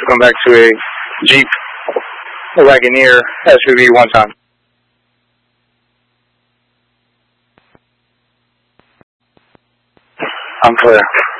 come back to a Jeep Wagoneer SUV one time. I'm clear.